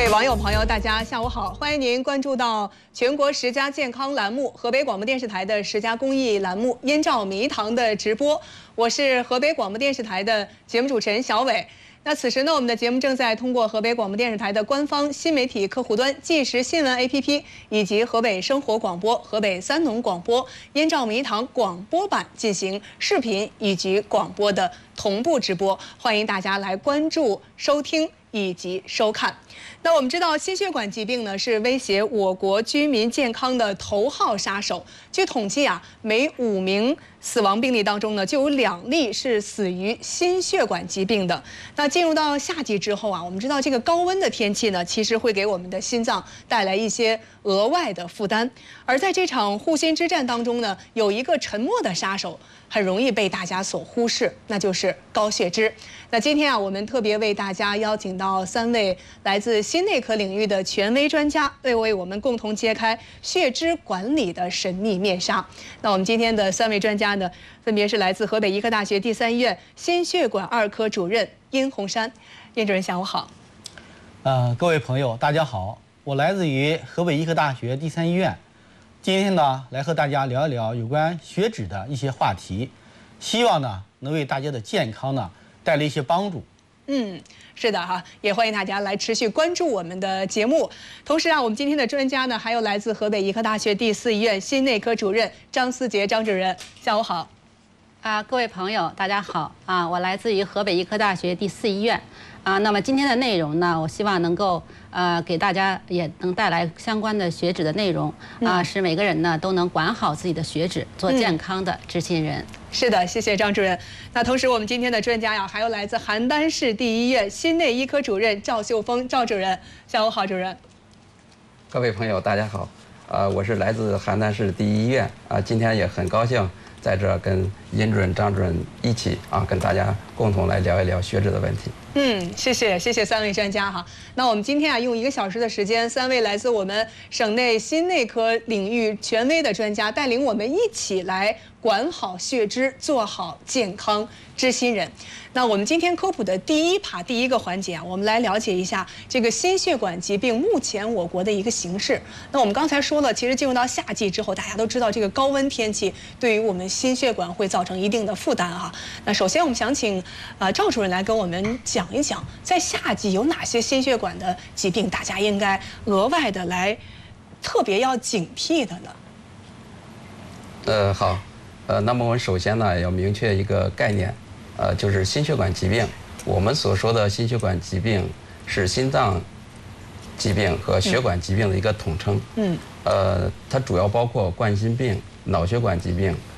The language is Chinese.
位网友朋友，大家下午好，欢迎您关注到全国10佳健康栏目、河北广播电视台的10佳公益栏目《燕赵迷堂》的直播。我是河北广播电视台的节目主持人小伟。那此时呢，我们的节目正在通过河北广播电视台的官方新媒体客户端、即时新闻 APP 以及河北生活广播、河北三农广播、燕赵迷堂广播版进行视频以及广播的同步直播，欢迎大家来关注、收听以及收看。那我们知道，心血管疾病呢是威胁我国居民健康的头号杀手。据统计啊，每5名死亡病例当中呢，就有2例是死于心血管疾病的。那进入到夏季之后啊，我们知道这个高温的天气呢，其实会给我们的心脏带来一些额外的负担。而在这场护心之战当中呢，有一个沉默的杀手，很容易被大家所忽视，那就是高血脂。那今天啊，我们特别为大家邀请到3位来自心内科领域的权威专家，为我们共同揭开血脂管理的神秘面纱。那我们今天的3位专家呢，分别是来自河北医科大学第3医院心血管2科主任殷洪山。殷主任下午好。 各位朋友大家好，我来自于河北医科大学第3医院，今天呢来和大家聊一聊有关血脂的一些话题，希望呢能为大家的健康呢带来一些帮助。 是的哈，也欢迎大家来持续关注我们的节目。同时啊，我们今天的专家呢，还有来自河北医科大学第4医院心内科主任张思杰张主任，下午好。 各位朋友大家好啊，我来自于河北医科大学第4医院啊。那么今天的内容呢，我希望能够给大家也能带来相关的血脂的内容啊，使每个人呢都能管好自己的血脂，做健康的知心人。 是的，谢谢张主任。那同时，我们今天的专家呀，还有来自邯郸市第1医院心内医科主任赵秀峰赵主任，下午好，主任。 各位朋友，大家好，我是来自邯郸市第1医院今天也很高兴在这跟殷主任、张主任一起跟大家共同来聊一聊血脂的问题。 谢谢3位专家哈。那我们今天啊，用1个小时的时间，3位来自我们省内心内科领域权威的专家，带领我们一起来管好血脂，做好健康知心人。那我们今天科普的第1个环节啊，我们来了解一下这个心血管疾病目前我国的一个形势。那我们刚才说了，其实进入到夏季之后，大家都知道这个高温天气对于我们心血管会造成一定的负担哈。那首先我们想请赵主任来跟我们讲一讲，在夏季有哪些心血管的疾病，大家应该额外的来特别要警惕的呢？好，那么我们首先呢要明确一个概念，就是心血管疾病。我们所说的心血管疾病是心脏疾病和血管疾病的一个统称。它主要包括冠心病、脑血管疾病、